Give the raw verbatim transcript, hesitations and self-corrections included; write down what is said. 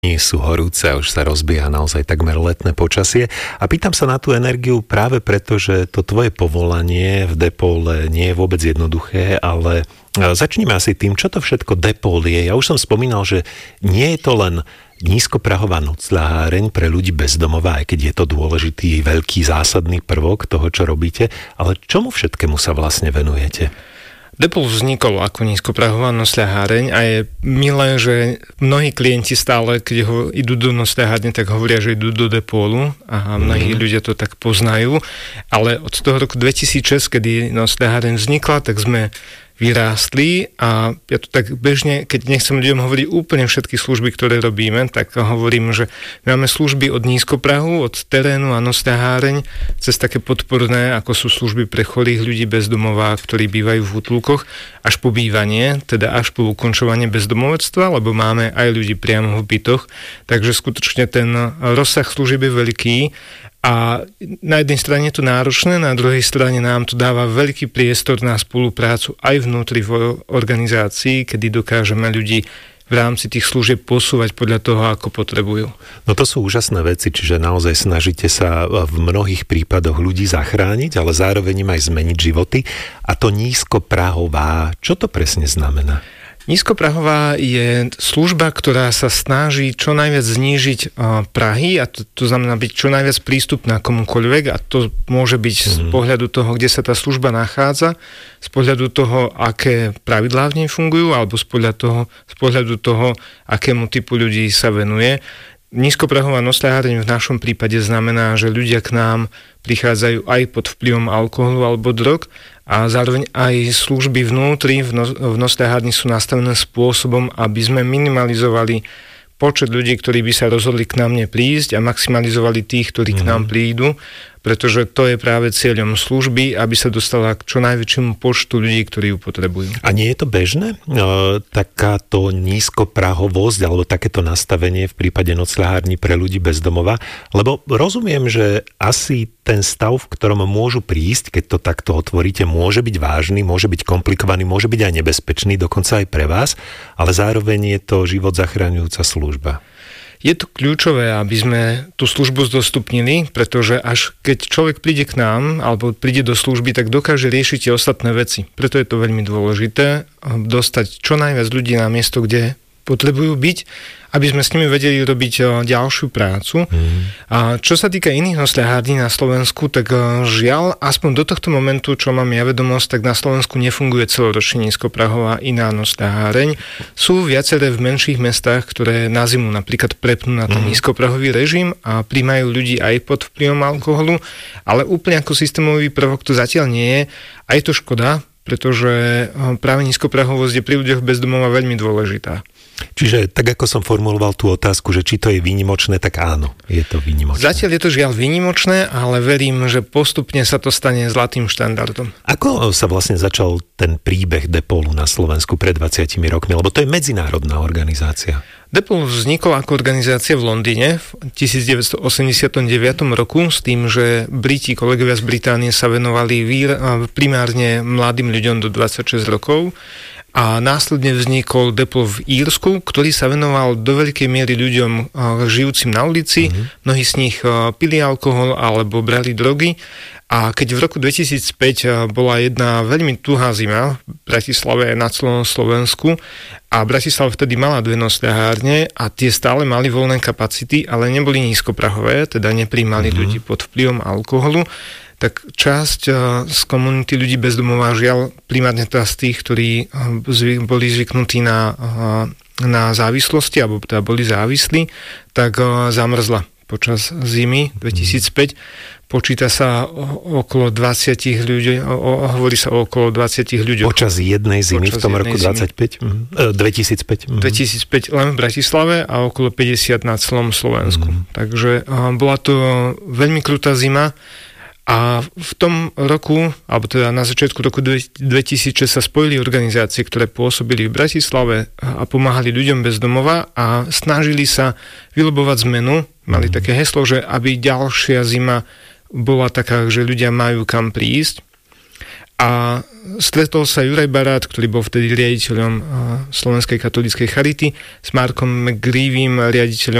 sú horúce a už sa rozbieha naozaj takmer letné počasie. A pýtam sa na tú energiu práve preto, že to tvoje povolanie v Depole nie je vôbec jednoduché, ale začnime asi tým, čo to všetko Depol je. Ja už som spomínal, že nie je to len nízkoprahová nocľaháreň pre ľudí bez domova, aj keď je to dôležitý, veľký, zásadný prvok toho, čo robíte, ale čomu všetkému sa vlastne venujete? Depol vznikol ako nízkoprahová nocľaháreň a je milé, že mnohí klienti stále, keď ho idú do nocľahárne, tak hovoria, že idú do Depolu a mnohí mm. ľudia to tak poznajú, ale od toho roku dvetisícšesť, kedy nocľaháreň vznikla, tak sme vyrástli a ja to tak bežne, keď nechcem ľuďom hovoriť úplne všetky služby, ktoré robíme, tak hovorím, že máme služby od nízkoprahu, od terénu a nocľaháreň, cez také podporné, ako sú služby pre chorých ľudí bez domova, ktorí bývajú v útulkoch, až po bývanie, teda až po ukončovanie bezdomovectva, lebo máme aj ľudí priamo v bytoch, takže skutočne ten rozsah služieb je veľký. A na jednej strane je to náročné, na druhej strane nám to dáva veľký priestor na spoluprácu aj vnútri v organizácii, kedy dokážeme ľudí v rámci tých služieb posúvať podľa toho, ako potrebujú. No to sú úžasné veci, čiže naozaj snažíte sa v mnohých prípadoch ľudí zachrániť, ale zároveň im aj zmeniť životy. A to nízkoprahová, čo to presne znamená? Nízkoprahová je služba, ktorá sa snaží čo najviac znížiť uh, prahy a to, to znamená byť čo najviac prístupná komukoľvek a to môže byť mm. z pohľadu toho, kde sa tá služba nachádza, z pohľadu toho, aké pravidlá v nej fungujú alebo z pohľadu toho, z pohľadu toho, akému typu ľudí sa venuje. Nízkoprahová nocľaháreň v našom prípade znamená, že ľudia k nám prichádzajú aj pod vplyvom alkoholu alebo drog a zároveň aj služby vnútri v, no, v nocľahárni sú nastavené spôsobom, aby sme minimalizovali počet ľudí, ktorí by sa rozhodli k nám neprísť a maximalizovali tých, ktorí mm. k nám prídu, pretože to je práve cieľom služby, aby sa dostala k čo najväčšiemu počtu ľudí, ktorí ju potrebujú. A nie je to bežné? E, takáto nízkoprahovosť alebo takéto nastavenie v prípade nocľahární pre ľudí bez domova? Lebo rozumiem, že asi ten stav, v ktorom môžu prísť, keď to takto otvoríte, môže byť vážny, môže byť komplikovaný, môže byť aj nebezpečný, dokonca aj pre vás, ale zároveň je to život zachraňujúca služba. Je to kľúčové, aby sme tú službu zdostupnili, pretože až keď človek príde k nám alebo príde do služby, tak dokáže riešiť tie ostatné veci. Preto je to veľmi dôležité dostať čo najviac ľudí na miesto, kde potrebujú byť, aby sme s nimi vedeli robiť ďalšiu prácu. Mm. A čo sa týka iných nocľahární na Slovensku, tak žiaľ, aspoň do tohto momentu, čo mám ja vedomosť, tak na Slovensku nefunguje celoročne nízkoprahová iná nocľaháreň. Sú viaceré v menších mestách, ktoré na zimu napríklad prepnú na ten mm. nízkoprahový režim a príjmajú ľudí aj pod vplyvom alkoholu, ale úplne ako systémový prvok to zatiaľ nie je. A je to škoda, pretože práve nízkoprahovosť je pri ľuďoch bez domova veľmi dôležitá. Čiže tak ako som formuloval tú otázku, že či to je výnimočné, tak áno, je to výnimočné. Zatiaľ je to žiaľ výnimočné, ale verím, že postupne sa to stane zlatým štandardom. Ako sa vlastne začal ten príbeh Depolu na Slovensku pred dvadsiatimi rokmi? Lebo to je medzinárodná organizácia. Depol vznikol ako organizácia v Londýne v devätnásťstoosemdesiatdeväť roku s tým, že Briti, kolegovia z Británie sa venovali vír, primárne mladým ľuďom do dvadsaťšesť rokov. A následne vznikol Depol v Írsku, ktorý sa venoval do veľkej miery ľuďom žijúcim na ulici. Mm-hmm. Mnohí z nich pili alkohol alebo brali drogy. A keď v roku dvetisícpäť bola jedna veľmi tuhá zima v Bratislave na celom Slovensku a Bratislava vtedy mala dve nocľahárne a tie stále mali voľné kapacity, ale neboli nízkoprahové, teda nepríjmali mm-hmm. ľudí pod vplyvom alkoholu, tak časť z komunity ľudí bez domova, žiaľ, primárne teda z tých, ktorí zvyk, boli zvyknutí na, na závislosti, alebo teda boli závislí, tak zamrzla počas zimy dvetisícpäť. Počíta sa okolo dvadsať ľudí, hovorí sa o okolo dvadsať ľudí. Počas jednej zimy počas v tom roku dvadsaťpäť? Mm. dvetisícpäť. Mm. dvetisícpäť len v Bratislave a okolo päťdesiat na celom Slovensku. Mm. Takže bola to veľmi krutá zima. A v tom roku, alebo teda na začiatku roku dvetisícšesť sa spojili organizácie, ktoré pôsobili v Bratislave a pomáhali ľuďom bez domova a snažili sa vylobovať zmenu. Mali mm. také heslo, že aby ďalšia zima bola taká, že ľudia majú kam prísť. A stretol sa Juraj Barát, ktorý bol vtedy riaditeľom Slovenskej katolíckej charity, s Markom McGreevym, riaditeľom